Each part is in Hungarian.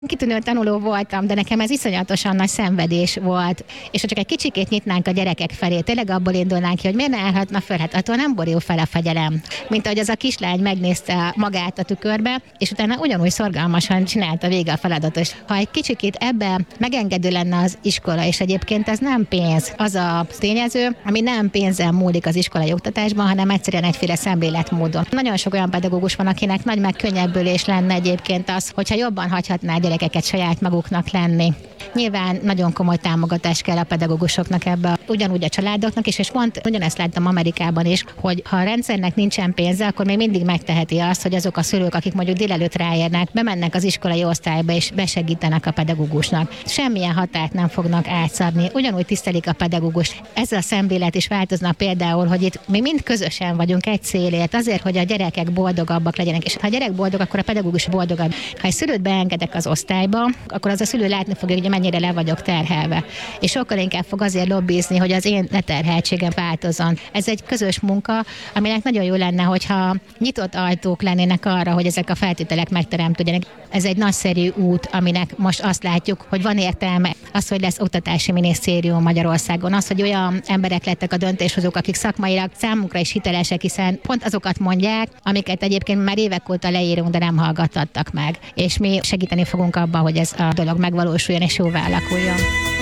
Kitűnő tanuló voltam, de nekem ez iszonyatosan nagy szenvedés volt. És ha csak egy kicsikét nyitnánk a gyerekek felé, tényleg abból indulnánk ki, hogy miért ne állhatna föl, hát attól nem borul fel a fegyelem. Mint ahogy az a kislány megnézte magát a tükörbe, és utána ugyanúgy szorgalmasan csinálta végig a feladatot. Ha egy kicsikét ebbe megengedő lenne az iskola, és egyébként ez nem pénz, az a tényező, ami nem pénzzel múlik az iskolai oktatásban, hanem egyszerűen egyféle szemléletmódon. Nagyon sok olyan pedagógus van, akinek nagy megkönnyebbülés lenne egyébként az, hogyha jobban hagyhatná gyerekeket saját maguknak lenni. Nyilván nagyon komoly támogatás kell a pedagógusoknak ebbe, ugyanúgy a családoknak is, és pont ugyanezt láttam Amerikában is, hogy ha a rendszernek nincsen pénze, akkor még mindig megteheti azt, hogy azok a szülők, akik mondjuk délelőtt ráérnek, bemennek az iskolai osztályba és besegítenek a pedagógusnak. Semmilyen határt nem fognak átszabni, ugyanúgy tisztelik a pedagógust. Ez a szemlélet is változna például, hogy itt mi mind közösen vagyunk egy célért, azért, hogy a gyerekek boldogabbak legyenek, és ha a gyerek boldog, akkor a pedagógus boldogabb. Ha egy szülőt beengedek az osztályba, akkor az a szülő látni fogja, hogy mennyire le vagyok terhelve. És sokkal inkább fog azért lobbizni, hogy az én leterheltségem változzon. Ez egy közös munka, aminek nagyon jó lenne, hogyha nyitott ajtók lennének arra, hogy ezek a feltételek megteremtődjenek. Ez egy nagyszerű út, aminek most azt látjuk, hogy van értelme. Az, hogy lesz oktatási minisztérium Magyarországon, az, hogy olyan emberek lettek a döntéshozók, akik szakmailag számunkra is hitelesek, hiszen pont azokat mondják, amiket egyébként már évek óta leírunk, de nem hallgattattak meg. És mi segíteni fogunk abban, hogy ez a dolog megvalósuljon és jóvá alakuljon.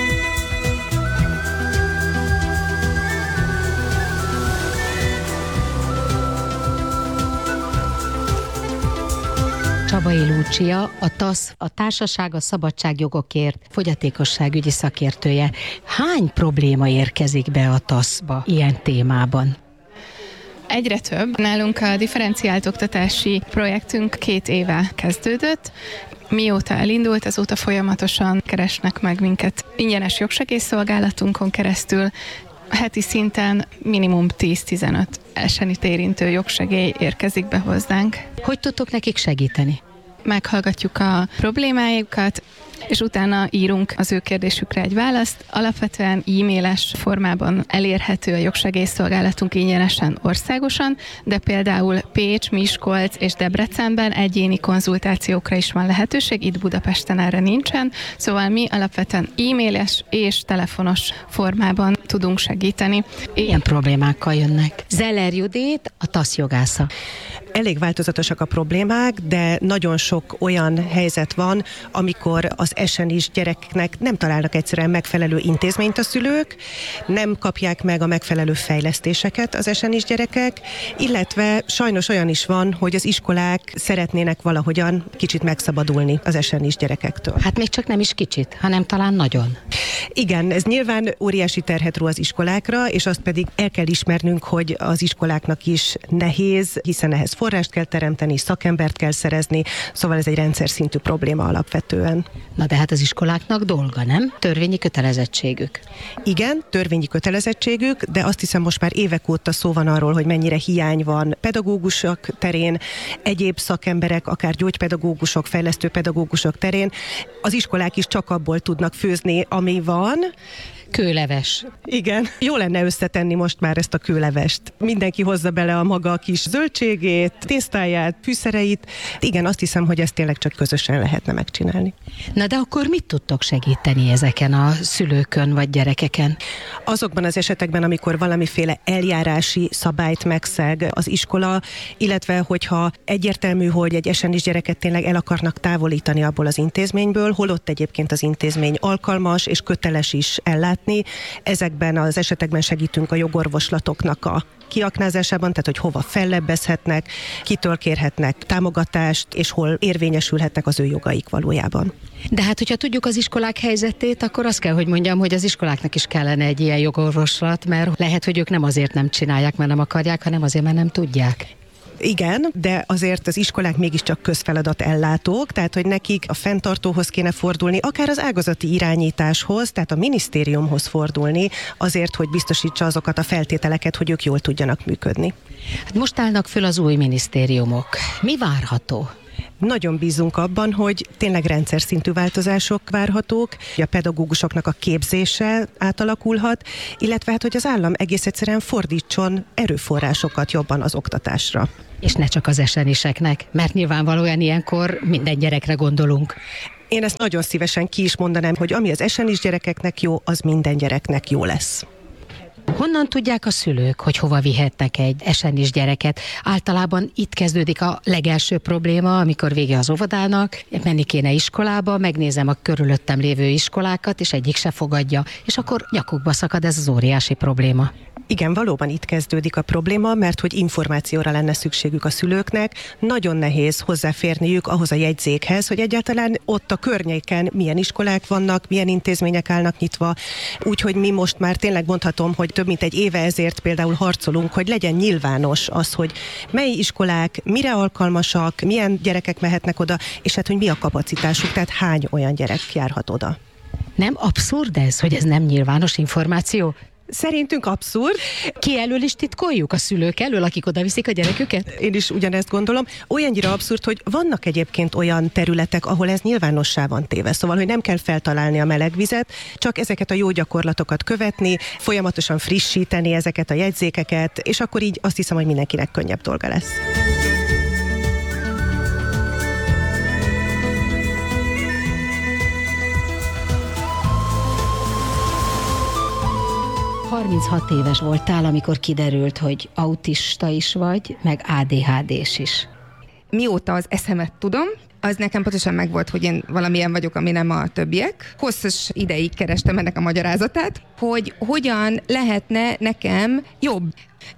Csabai Lúcia, a TASZ, a Társaság a Szabadságjogokért fogyatékosságügyi szakértője. Hány probléma érkezik be a TASZ-ba ilyen témában? Egyre több. Nálunk a differenciált oktatási projektünk 2 éve kezdődött. Mióta elindult, azóta folyamatosan keresnek meg minket ingyenes jogsegélyszolgálatunkon keresztül. Heti szinten minimum 10-15 elsenit érintő jogsegély érkezik be hozzánk. Hogy tudtok nekik segíteni? Meghallgatjuk a problémájukat, és utána írunk az ő kérdésükre egy választ. Alapvetően e-mailes formában elérhető a jogsegélyszolgálatunk ingyenesen országosan, de például Pécs, Miskolc és Debrecenben egyéni konzultációkra is van lehetőség, itt Budapesten erre nincsen, szóval mi alapvetően e-mailes és telefonos formában tudunk segíteni. Ilyen problémákkal jönnek. Zeller Judit, a TASZ jogásza. Elég változatosak a problémák, de nagyon sok olyan helyzet van, amikor az SNIS gyereknek nem találnak egyszerűen megfelelő intézményt a szülők, nem kapják meg a megfelelő fejlesztéseket az SNIS gyerekek, illetve sajnos olyan is van, hogy az iskolák szeretnének valahogyan kicsit megszabadulni az SNIS gyerekektől. Hát még csak nem is kicsit, hanem talán nagyon. Igen, ez nyilván óriási terhet ró az iskolákra, és azt pedig el kell ismernünk, hogy az iskoláknak is nehéz, hiszen ehhez forrást kell teremteni, szakembert kell szerezni, szóval ez egy rendszer szintű probléma alapvetően. Na de hát az iskoláknak dolga, nem? Törvényi kötelezettségük. Igen, törvényi kötelezettségük, de azt hiszem most már évek óta szó van arról, hogy mennyire hiány van pedagógusok terén, egyéb szakemberek, akár gyógypedagógusok, fejlesztő pedagógusok terén. Az iskolák is csak abból tudnak főzni, ami van. Kőleves. Igen, jó lenne összetenni most már ezt a kőlevest. Mindenki hozza bele a maga kis zöldségét, tésztáját, fűszereit. Igen, azt hiszem, hogy ezt tényleg csak közösen lehetne megcsinálni. Na de akkor mit tudtok segíteni ezeken a szülőkön vagy gyerekeken? Azokban az esetekben, amikor valamiféle eljárási szabályt megszeg az iskola, illetve hogyha egyértelmű, hogy egy SNIS gyereket tényleg el akarnak távolítani abból az intézményből, holott egyébként az intézmény alkalmas és köteles is ellátni. Ezekben az esetekben segítünk a jogorvoslatoknak a kiaknázásában, tehát hogy hova fellebbezhetnek, kitől kérhetnek támogatást, és hol érvényesülhetnek az ő jogaik valójában. De hát, hogyha tudjuk az iskolák helyzetét, akkor azt kell, hogy mondjam, hogy az iskoláknak is kellene egy ilyen jogorvoslat, mert lehet, hogy ők nem azért nem csinálják, mert nem akarják, hanem azért, mert nem tudják. Igen, de azért az iskolák mégiscsak közfeladat ellátók, tehát hogy nekik a fenntartóhoz kéne fordulni, akár az ágazati irányításhoz, tehát a minisztériumhoz fordulni, azért, hogy biztosítsa azokat a feltételeket, hogy ők jól tudjanak működni. Hát most állnak föl az új minisztériumok. Mi várható? Nagyon bízunk abban, hogy tényleg rendszer szintű változások várhatók, hogy a pedagógusoknak a képzése átalakulhat, illetve hát, hogy az állam egész egyszerűen fordítson erőforrásokat jobban az oktatásra. És ne csak az SNIS-eknek, mert nyilvánvalóan ilyenkor minden gyerekre gondolunk. Én ezt nagyon szívesen ki is mondanám, hogy ami az esenis gyerekeknek jó, az minden gyereknek jó lesz. Honnan tudják a szülők, hogy hova vihetnek egy esenis gyereket? Általában itt kezdődik a legelső probléma, amikor vége az óvodának, menni kéne iskolába, megnézem a körülöttem lévő iskolákat, és egyik se fogadja, és akkor nyakukba szakad ez az óriási probléma. Igen, valóban itt kezdődik a probléma, mert hogy információra lenne szükségük a szülőknek, nagyon nehéz hozzáférniük ahhoz a jegyzékhez, hogy egyáltalán ott a környéken milyen iskolák vannak, milyen intézmények állnak nyitva, úgyhogy mi most már tényleg mondhatom, hogy több mint egy éve ezért például harcolunk, hogy legyen nyilvános az, hogy mely iskolák mire alkalmasak, milyen gyerekek mehetnek oda, és hát hogy mi a kapacitásuk, tehát hány olyan gyerek járhat oda. Nem abszurd ez, hogy ez nem nyilvános információ? Szerintünk abszurd. Ki elől is titkoljuk? A szülők elől, akik oda viszik a gyereküket? Én is ugyanezt gondolom. Olyannyira abszurd, hogy vannak egyébként olyan területek, ahol ez nyilvánossá van téve. Szóval, hogy nem kell feltalálni a meleg vizet, csak ezeket a jó gyakorlatokat követni, folyamatosan frissíteni ezeket a jegyzékeket, és akkor így azt hiszem, hogy mindenkinek könnyebb dolga lesz. ...36 éves voltál, amikor kiderült, hogy autista is vagy, meg ADHD-s is. Mióta az eszemet tudom, az nekem pontosan megvolt, hogy én valamilyen vagyok, ami nem a többiek. Hosszas ideig kerestem ennek a magyarázatát, hogy hogyan lehetne nekem jobb.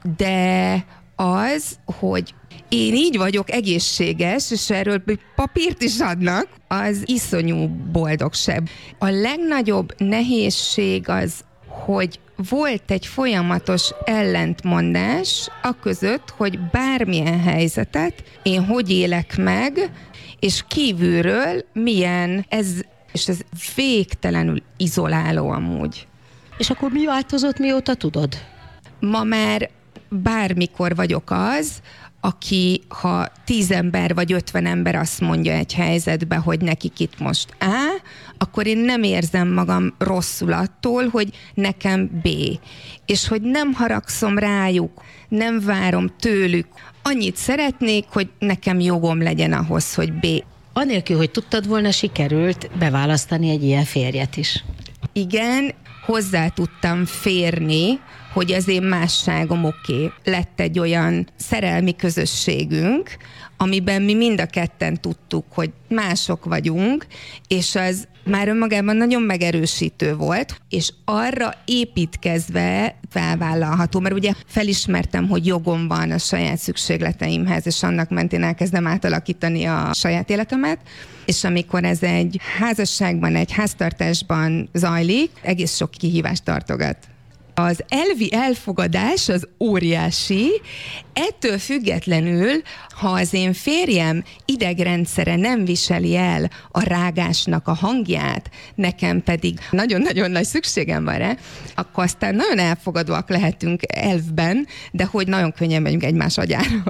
De az, hogy én így vagyok egészséges, és erről papírt is adnak, az iszonyú boldogság. A legnagyobb nehézség az, hogy volt egy folyamatos ellentmondás aközött, hogy bármilyen helyzetet én hogy élek meg, és kívülről milyen ez, és ez végtelenül izoláló amúgy. És akkor mi változott, mióta tudod? Ma már bármikor vagyok az, aki, ha 10 ember vagy 50 ember azt mondja egy helyzetbe, hogy nekik itt most A, akkor én nem érzem magam rosszul attól, hogy nekem B. És hogy nem haragszom rájuk, nem várom tőlük. Annyit szeretnék, hogy nekem jogom legyen ahhoz, hogy B. Anélkül, hogy tudtad volna, sikerült beválasztani egy ilyen férjet is. Igen, hozzá tudtam férni, hogy az én másságom oké. Lett egy olyan szerelmi közösségünk, amiben mi mind a ketten tudtuk, hogy mások vagyunk, és az már önmagában nagyon megerősítő volt, és arra építkezve felvállalható, mert ugye felismertem, hogy jogom van a saját szükségleteimhez, és annak mentén elkezdem átalakítani a saját életemet, és amikor ez egy házasságban, egy háztartásban zajlik, egész sok kihívást tartogat. Az elvi elfogadás az óriási, ettől függetlenül, ha az én férjem idegrendszere nem viseli el a rágásnak a hangját, nekem pedig nagyon-nagyon nagy szükségem van rá, akkor aztán nagyon elfogadóak lehetünk elvben, de hogy nagyon könnyen megyünk egymás agyára.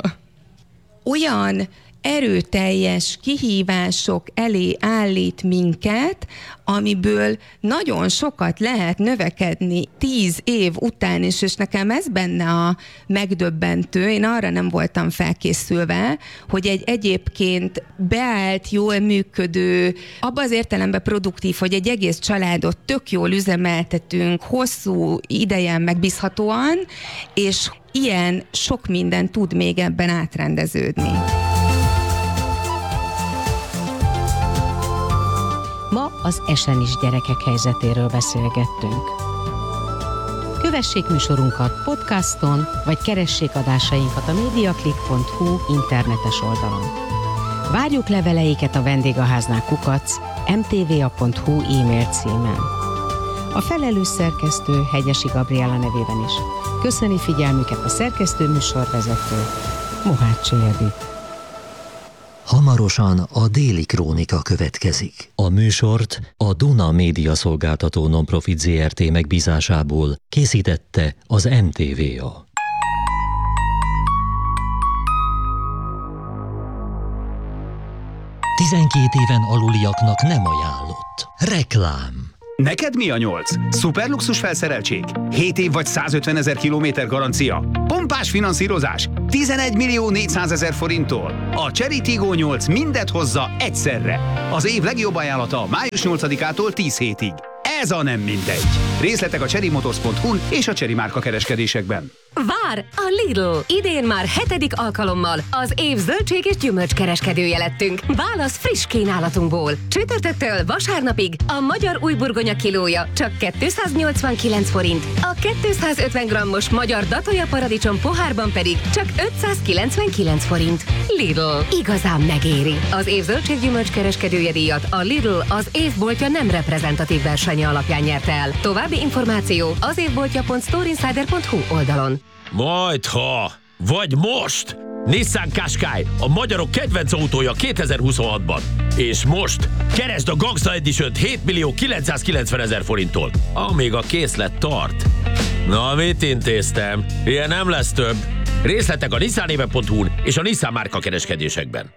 Olyan erőteljes kihívások elé állít minket, amiből nagyon sokat lehet növekedni 10 év után is, és nekem ez benne a megdöbbentő. Én arra nem voltam felkészülve, hogy egy egyébként beállt, jól működő, abban az értelemben produktív, hogy egy egész családot tök jól üzemeltetünk, hosszú idejen megbízhatóan, és ilyen sok minden tud még ebben átrendeződni. Ma az esenis gyerekek helyzetéről beszélgettünk. Kövessék műsorunkat podcaston, vagy keressék adásainkat a mediaclick.hu internetes oldalon. Várjuk leveleiket a vendégháznál @mtva.hu e-mail címen. A felelős szerkesztő Hegyesi Gabriella nevében is köszöni figyelmüket a szerkesztő műsorvezető Mohácsi Edith. Hamarosan a Déli Krónika következik. A műsort a Duna Média Szolgáltató Nonprofit Zrt. Megbízásából készítette az MTVA. ...12 éven aluliaknak nem ajánlott. Reklám. Neked mi a 8? Szuperluxus felszereltség? 7 év vagy 150 000 kilométer garancia? Pompás finanszírozás? 11 400 000 forinttól? A Chery Tiggo 8 mindet hozza egyszerre. Az év legjobb ajánlata május 8-ától 10 hétig. Ez a nem mindegy. Részletek a cherrymotors.hu-n és a Chery márka kereskedésekben. Vár a Lidl! Idén már 7. alkalommal az év zöldség és gyümölcs kereskedője lettünk. Válasz friss kínálatunkból. Csütörtöktől vasárnapig a magyar újburgonya kilója csak 289 forint, a 250 grammos magyar datoja paradicsom pohárban pedig csak 599 forint. Lidl. Igazán megéri. Az év zöldség-gyümölcs kereskedője díjat a Lidl az évboltja nem reprezentatív versenye alapján nyerte el. További információ az évboltja.storeinsider.hu oldalon. Majdha! Vagy most! Nissan Qashqai, a magyarok kedvenc autója 2026-ban. És most keresd a Gangsta Edition-t 7 990 000 forinttól, amíg a készlet tart. Na, mit intéztem? Ilyen nem lesz több. Részletek a nissanéve.hu-n és a Nissan márka kereskedésekben.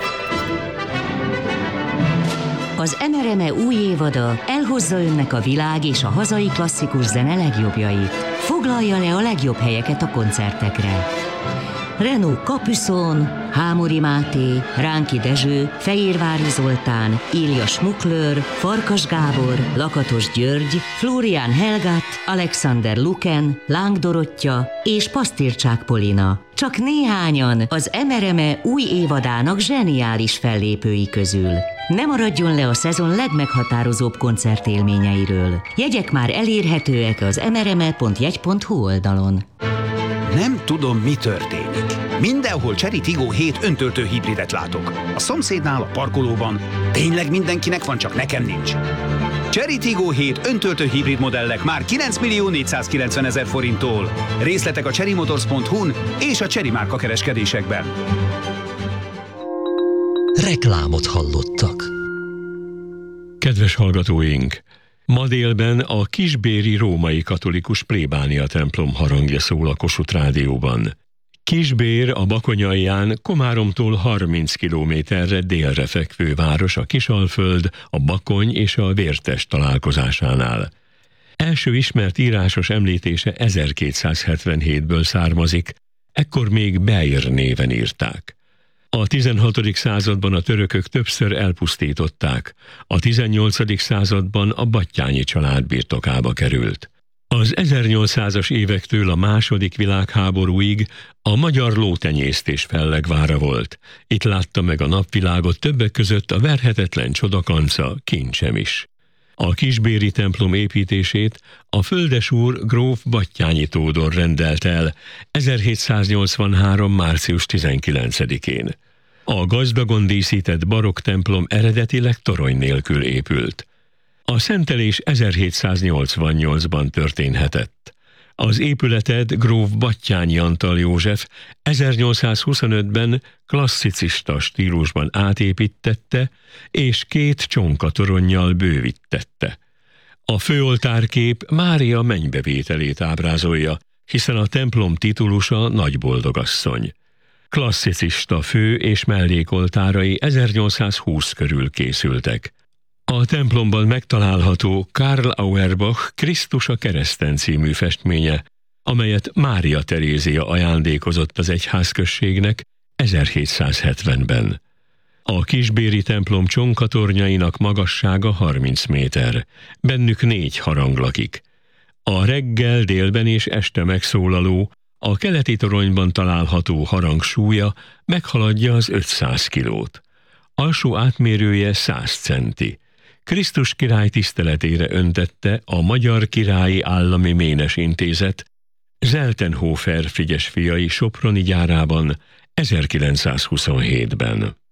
Az NRME új évada elhozza önnek a világ és a hazai klasszikus zene legjobbjait. Foglalja le a legjobb helyeket a koncertekre. Renault Capucon, Hámori Máté, Ránki Dezső, Fejérvári Zoltán, Ilja Smuklőr, Farkas Gábor, Lakatos György, Florian Helgát, Alexander Luken, Láng Dorottya és Pasztircsák Polina. Csak néhányan az NRME új évadának zseniális fellépői közül. Ne maradjon le a szezon legmeghatározóbb koncertélményeiről. Jegyek már elérhetőek az nrme.jegy.hu oldalon. Nem tudom, mi történik. Mindenhol Chery Tiggo 7 öntöltő hibridet látok. A szomszédnál, a parkolóban. Tényleg mindenkinek van, csak nekem nincs. Chery Tiggo 7 öntöltő hibrid modellek már 9 490 000 forinttól. Részletek a cherrymotors.hu-n és a Chery márka kereskedésekben. Reklámot hallottak. Kedves hallgatóink! Ma délben a kisbéri római katolikus plébánia templom harangja szól a Kossuth Rádióban. Kisbér a Bakonyalján Komáromtól 30 kilométerre délre fekvő város a Kisalföld, a Bakony és a Vértes találkozásánál. Első ismert írásos említése 1277-ből származik, ekkor még Beir néven írták. A 16. században a törökök többször elpusztították, a 18. században a Battyányi család birtokába került. Az 1800-as évektől a második világháborúig a magyar lótenyésztés fellegvára volt. Itt látta meg a napvilágot többek között a verhetetlen csodakanca, Kincsem is. A kisbéri templom építését a földesúr gróf Battyányi Tódor rendelt el 1783. március 19-én. A gazdagon díszített barokk templom eredetileg torony nélkül épült. A szentelés 1788-ban történhetett. Az épületet gróf Battyányi Antal József 1825-ben klasszicista stílusban átépíttette, és 2 csonkatoronnyal bővítette. A főoltárkép Mária mennybevételét ábrázolja, hiszen a templom titulusa Nagyboldogasszony. Klasszicista fő- és mellékoltárai 1820 körül készültek. A templomban megtalálható Karl Auerbach Krisztus a kereszten című festménye, amelyet Mária Terézia ajándékozott az egyházközségnek 1770-ben. A kisbéri templom csonkatornyainak magassága 30 méter, bennük 4 harang lakik. A reggel, délben és este megszólaló, a keleti toronyban található harang súlya meghaladja az 500 kilót. Alsó átmérője 100 centi. Krisztus király tiszteletére öntette a Magyar Királyi Állami Ménes Intézet Zeltenhofer Frigyes fiai soproni gyárában 1927-ben.